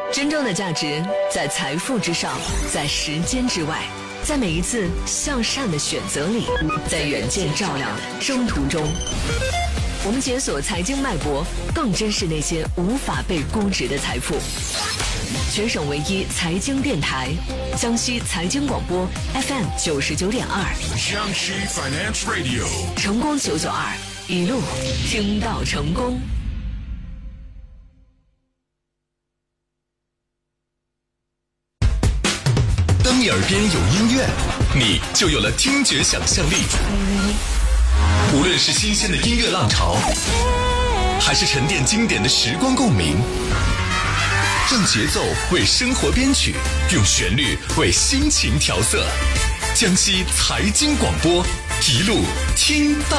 真正的价值在财富之上，在时间之外，在每一次向善的选择里，在远见照亮的征途中。我们解锁财经脉搏，更珍视那些无法被估值的财富。全省唯一财经电台，江西财经广播 FM 99.2， 江西 Finance Radio， 成功992，一路听到成功。 当你耳边有音乐，你就有了听觉想象力。无论是新鲜的音乐浪潮，还是沉淀经典的时光共鸣，让节奏为生活编曲，用旋律为心情调色。江西财经广播，一路听到